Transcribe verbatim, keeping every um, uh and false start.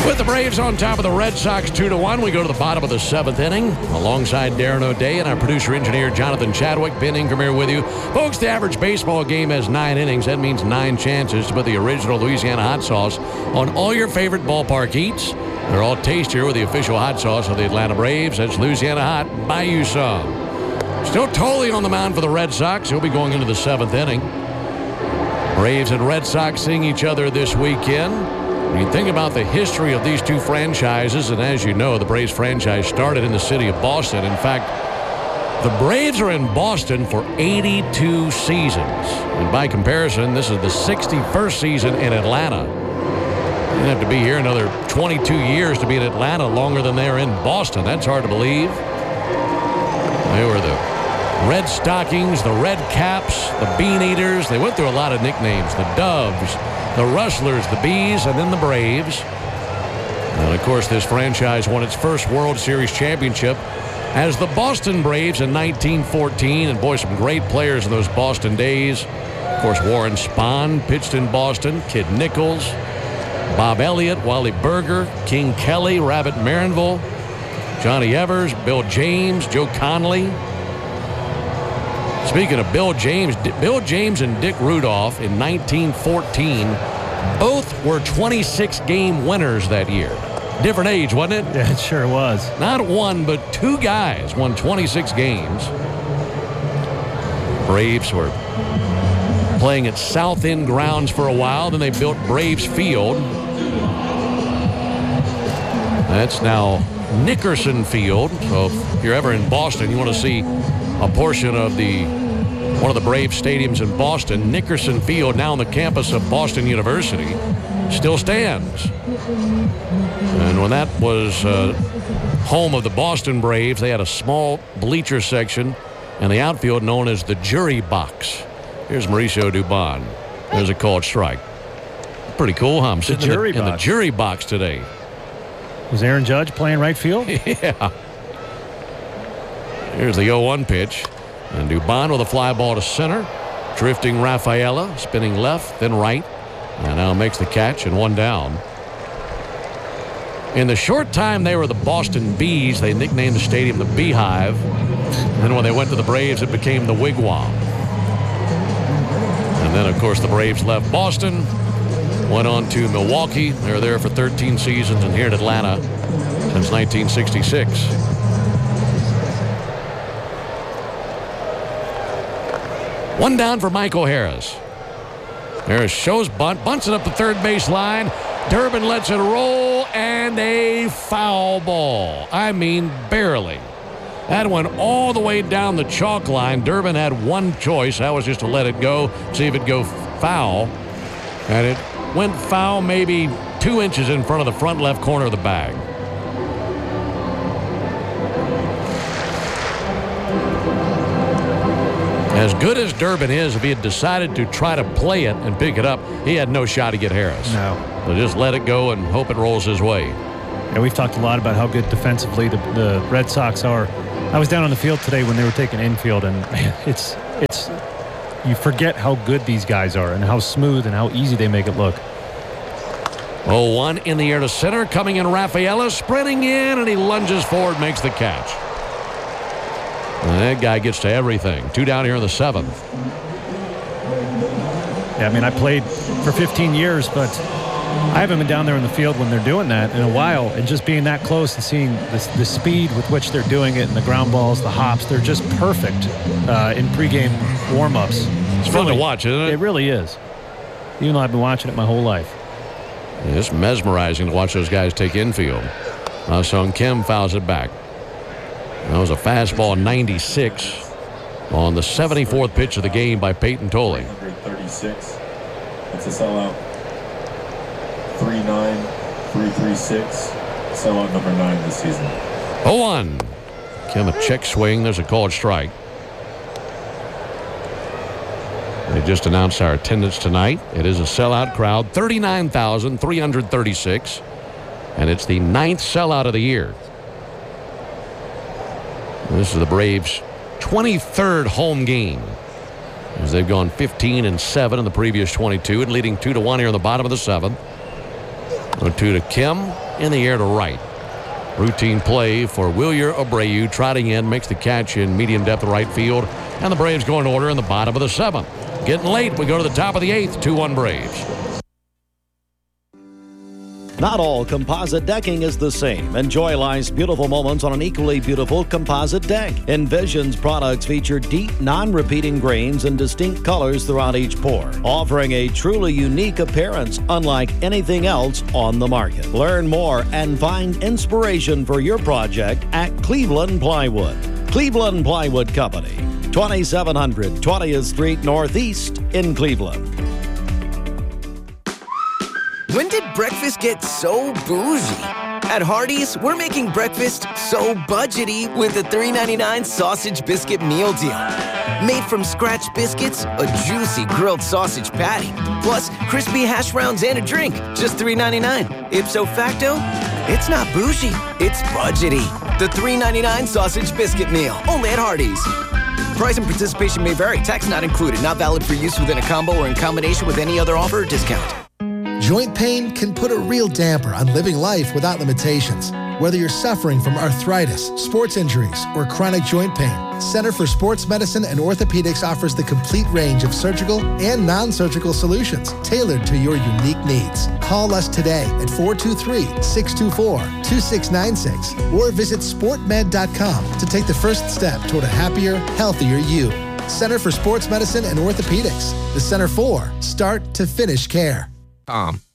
With the Braves on top of the Red Sox two to one, we go to the bottom of the seventh inning. Alongside Darren O'Day and our producer-engineer Jonathan Chadwick, Ben Ingram here with you. Folks, the average baseball game has nine innings. That means nine chances to put the original Louisiana hot sauce on all your favorite ballpark eats. They're all tastier with the official hot sauce of the Atlanta Braves. That's Louisiana Hot. Buy you some. Still Tolley on the mound for the Red Sox. He'll be going into the seventh inning. Braves and Red Sox seeing each other this weekend. When you think about the history of these two franchises, and as you know, the Braves franchise started in the city of Boston. In fact, the Braves are in Boston for eighty-two seasons. And by comparison, this is the sixty-first season in Atlanta. You have to be here another twenty-two years to be in Atlanta longer than they're in Boston. That's hard to believe. They were the Red Stockings, the Red Caps, the Bean Eaters. They went through a lot of nicknames. The Doves, the Rustlers, the Bees, and then the Braves. And, of course, this franchise won its first World Series championship as the Boston Braves in nineteen fourteen. And, boy, some great players in those Boston days. Of course, Warren Spahn pitched in Boston. Kid Nichols, Bob Elliott, Wally Berger, King Kelly, Rabbit Marinville, Johnny Evers, Bill James, Joe Connolly. Speaking of Bill James, Bill James and Dick Rudolph in nineteen fourteen both were twenty-six game winners that year. Different age, wasn't it? Yeah, it sure was. Not one, but two guys won twenty-six games. Braves were playing at South End grounds for a while. Then they built Braves Field. That's now Nickerson Field. So if you're ever in Boston, you want to see a portion of the one of the Braves stadiums in Boston, Nickerson Field, now on the campus of Boston University, still stands. And when that was uh, home of the Boston Braves, they had a small bleacher section in the outfield known as the jury box. Here's Mauricio Dubon. There's a called strike. Pretty cool, huh? I'm sitting the jury in, the, in the jury box today. Was Aaron Judge playing right field? Yeah. Here's the oh one pitch. And Dubon with a fly ball to center. Drifting Rafaela, spinning left, then right. And now makes the catch and one down. In the short time they were the Boston Bees, they nicknamed the stadium the Beehive. And then when they went to the Braves, it became the Wigwam. And then, of course, the Braves left Boston, went on to Milwaukee. They were there for thirteen seasons and here in Atlanta since nineteen sixty-six. One down for Michael Harris. Harris shows bunt, bunts it up the third base line. Durbin lets it roll, and a foul ball. I mean, barely. That went all the way down the chalk line. Durbin had one choice. That was just to let it go, see if it'd go foul. And it went foul maybe two inches in front of the front left corner of the bag. As good as Durbin is, if he had decided to try to play it and pick it up, he had no shot to get Harris. No. So just let it go and hope it rolls his way. Yeah, we've talked a lot about how good defensively the, the Red Sox are. I was down on the field today when they were taking infield, and man, it's it's you forget how good these guys are and how smooth and how easy they make it look. oh one in the air to center, coming in Rafaela, sprinting in, and he lunges forward, makes the catch. And that guy gets to everything. Two down here in the seventh. Yeah, I mean, I played for fifteen years, but I haven't been down there in the field when they're doing that in a while. And just being that close and seeing the, the speed with which they're doing it and the ground balls, the hops, they're just perfect uh, in pregame warm-ups. It's fun to watch, isn't it? It really is. Even though I've been watching it my whole life. Yeah, it's mesmerizing to watch those guys take infield. Uh, Sung Kim fouls it back. That was a fastball ninety-six on the seventy-fourth pitch of the game by Peyton Tolley. one thirty-six. That's a sellout. three nine, three three six. Sellout number nine this season. oh one. Kim a check swing. There's a called strike. They just announced our attendance tonight. It is a sellout crowd, thirty-nine thousand three hundred thirty-six. And it's the ninth sellout of the year. This is the Braves' twenty-third home game, as they've gone fifteen and seven in the previous twenty-two and leading two to one here in the bottom of the seventh. oh two to Kim. in the air to right. Routine play for Wilyer Abreu, trotting in, makes the catch in medium depth right field, and the Braves go in order in the bottom of the seventh. Getting late, we go to the top of the eighth, two one Braves. Not all composite decking is the same. Enjoy life's beautiful moments on an equally beautiful composite deck. Envision's products feature deep, non-repeating grains and distinct colors throughout each pour, offering a truly unique appearance unlike anything else on the market. Learn more and find inspiration for your project at Cleveland Plywood. Cleveland Plywood Company, twenty-seven hundred twentieth Street Northeast in Cleveland. When did breakfast get so bougie? At Hardee's, we're making breakfast so budgety with the three ninety-nine sausage biscuit meal deal. Made from scratch biscuits, a juicy grilled sausage patty, plus crispy hash browns and a drink, just three ninety-nine. Ipso facto, it's not bougie, it's budgety. The three ninety-nine sausage biscuit meal, only at Hardee's. Price and participation may vary. Tax not included. Not valid for use within a combo or in combination with any other offer or discount. Joint pain can put a real damper on living life without limitations. Whether you're suffering from arthritis, sports injuries, or chronic joint pain, Center for Sports Medicine and Orthopedics offers the complete range of surgical and non-surgical solutions tailored to your unique needs. Call us today at four two three, six two four, two six nine six or visit sport med dot com to take the first step toward a happier, healthier you. Center for Sports Medicine and Orthopedics. The Center for Start to Finish Care. Um.